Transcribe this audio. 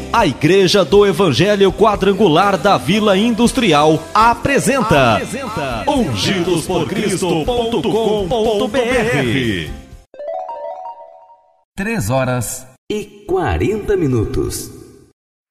A Igreja do Evangelho Quadrangular da Vila Industrial apresenta ungidosporcristo.com.br. 3 horas e 40 minutos.